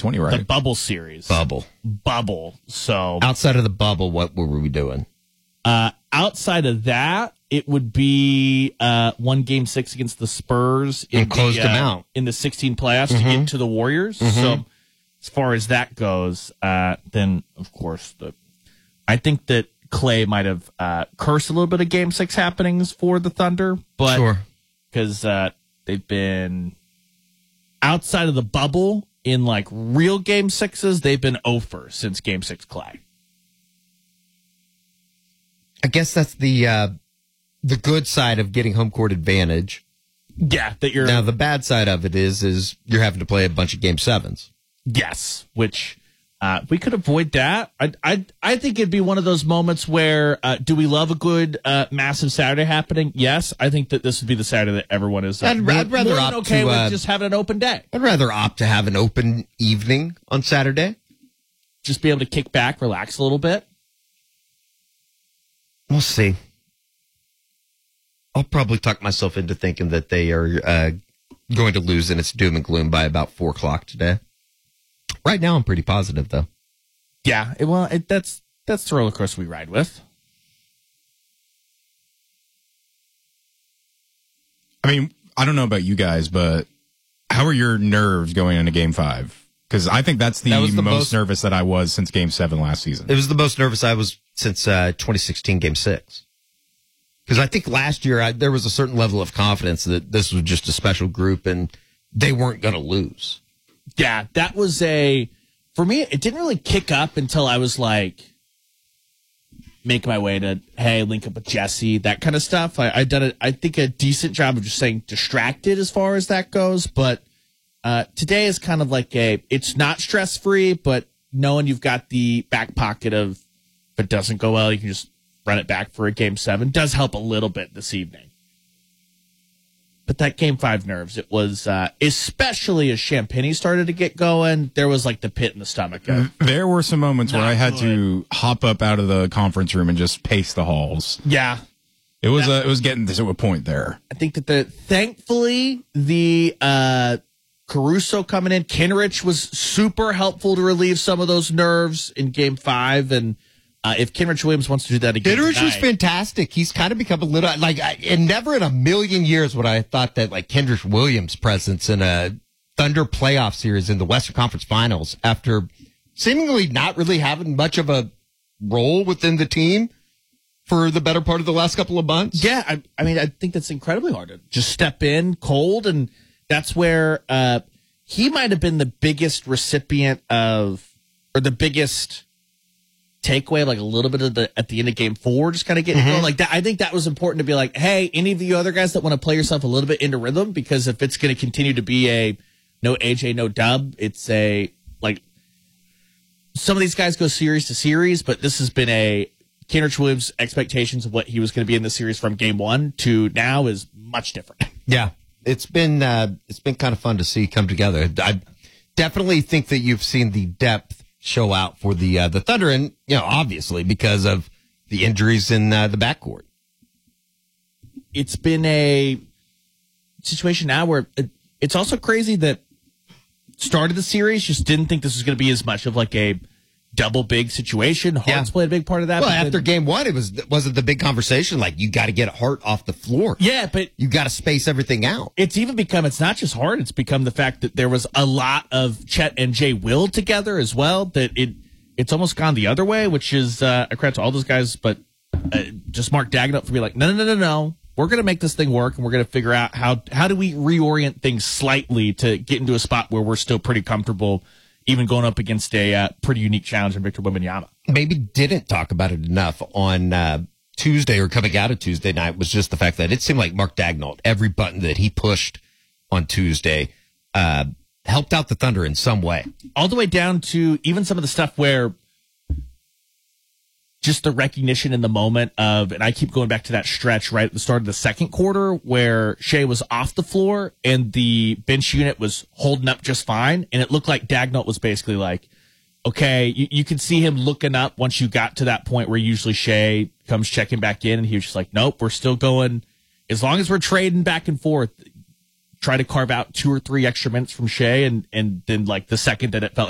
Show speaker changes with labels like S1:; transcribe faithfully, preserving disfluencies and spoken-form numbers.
S1: twenty, right?
S2: The bubble series.
S3: Bubble.
S2: Bubble. So
S3: outside of the bubble, what were we doing?
S2: Uh, outside of that, it would be uh, one game six against the Spurs in
S3: and closed
S2: the,
S3: them
S2: uh,
S3: out
S2: in the sixteen playoffs
S3: mm-hmm.
S2: to get to the Warriors.
S3: Mm-hmm.
S2: So as far as that goes, uh, then of course the I think that Clay might have uh, cursed a little bit of game six happenings for the Thunder, but
S3: sure.
S2: because uh, they've been outside of the bubble in like real game sixes, they've been over since game six Clay.
S3: I guess that's the uh, the good side of getting home court advantage.
S2: Yeah, that you're
S3: now the bad side of it is is you're having to play a bunch of game sevens.
S2: Yes, which uh, we could avoid that. I I I think it'd be one of those moments where uh, do we love a good uh, massive Saturday happening? Yes, I think that this would be the Saturday that everyone is. Uh,
S3: I'd, I'd rather
S2: more
S3: opt
S2: than okay
S3: to,
S2: with
S3: uh,
S2: just having an open day.
S3: I'd rather opt to have an open evening on Saturday.
S2: Just be able to kick back, relax a little bit.
S3: We'll see. I'll probably talk myself into thinking that they are uh, going to lose and it's doom and gloom by about four o'clock today. Right now, I'm pretty positive, though.
S2: Yeah, it, well, it, that's that's the roller coaster we ride with.
S1: I mean, I don't know about you guys, but how are your nerves going into Game Five? Because I think that's the,
S3: that was the
S1: most,
S3: most
S1: nervous that I was since Game Seven last season.
S3: It was the most nervous I was since uh, twenty sixteen Game Six. Because I think last year I, there was a certain level of confidence that this was just a special group and they weren't going to lose.
S2: Yeah, that was a for me. It didn't really kick up until I was like making my way to hey, link up with Jesse, that kind of stuff. I, I done it. I think a decent job of just saying distracted as far as that goes, but. Uh, today is kind of like a, it's not stress free, but knowing you've got the back pocket of, if it doesn't go well, you can just run it back for a game seven does help a little bit this evening. But that game five nerves, it was, uh, especially as Champagny started to get going, there was like the pit in the stomach. Of,
S1: there were some moments where I had
S2: good.
S1: to hop up out of the conference room and just pace the halls.
S2: Yeah.
S1: It was, uh, it was getting to a point there.
S2: I think that the, thankfully, the, uh, Caruso coming in. Kenrich was super helpful to relieve some of those nerves in game five. And uh, if Kenrich Williams wants to do that again,
S3: Kenrich
S2: tonight,
S3: was fantastic. He's kind of become a little like, I, and never in a million years would I have thought that like Kenrich Williams' presence in a Thunder playoff series in the Western Conference Finals after seemingly not really having much of a role within the team for the better part of the last couple of months.
S2: Yeah, I, I mean, I think that's incredibly hard to just step in cold and. That's where uh, he might have been the biggest recipient of, or the biggest takeaway, like a little bit of the at the end of game four, just kind of getting mm-hmm. going like that. I think that was important to be like, hey, any of you other guys that want to play yourself a little bit into rhythm, because if it's going to continue to be a no A J, no dub, it's a like some of these guys go series to series, but this has been a Kenrich Williams' expectations of what he was going to be in the series from game one to now is much different.
S3: Yeah. It's been uh, it's been kind of fun to see come together. I definitely think that you've seen the depth show out for the uh, the Thunder, and you know, obviously because of the injuries in uh, the backcourt.
S2: It's been a situation now where it, it's also crazy that started the series just didn't think this was going to be as much of like a double big situation. Hart's yeah. played a big part of that.
S3: Well, after then, game one, it was wasn't the big conversation like you got to get Hart off the floor.
S2: Yeah, but
S3: you got to space everything out.
S2: It's even become it's not just Hart; it's become the fact that there was a lot of Chet and Jay Will together as well. That it it's almost gone the other way, which is uh, a credit to all those guys, but uh, just Mark Dagnall for being like, no, no, no, no, no. We're going to make this thing work, and we're going to figure out how how do we reorient things slightly to get into a spot where we're still pretty comfortable. Even going up against a uh, pretty unique challenge in Victor Wembanyama.
S3: Maybe didn't talk about it enough on uh, Tuesday or coming out of Tuesday night was just the fact that it seemed like Mark Dagnall, every button that he pushed on Tuesday, uh, helped out the Thunder in some way.
S2: All the way down to even some of the stuff where just the recognition in the moment of, and I keep going back to that stretch right at the start of the second quarter where Shea was off the floor and the bench unit was holding up just fine. And it looked like Dagnall was basically like, okay, you, you can see him looking up once you got to that point where usually Shea comes checking back in and he was just like, nope, we're still going. As long as we're trading back and forth, try to carve out two or three extra minutes from Shea. And, and then like the second that it felt